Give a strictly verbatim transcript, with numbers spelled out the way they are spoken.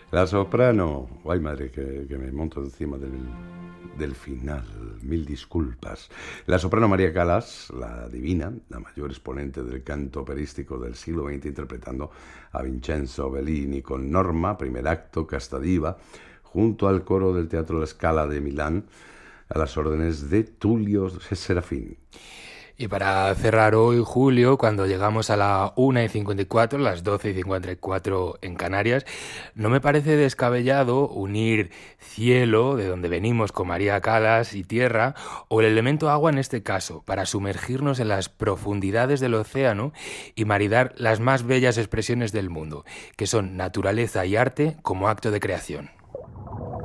La soprano, ay madre, que, que me monto encima del, del final, mil disculpas. La soprano María Callas, la divina, la mayor exponente del canto operístico del siglo veinte, interpretando a Vincenzo Bellini con Norma, primer acto, Casta Diva, junto al coro del Teatro La Scala de Milán, a las órdenes de Tullio Serafín. Y para cerrar hoy, Julio, cuando llegamos a la una y cincuenta y cuatro, las doce y cincuenta y cuatro en Canarias, no me parece descabellado unir cielo, de donde venimos con María Callas, y tierra, o el elemento agua en este caso, para sumergirnos en las profundidades del océano y maridar las más bellas expresiones del mundo, que son naturaleza y arte como acto de creación.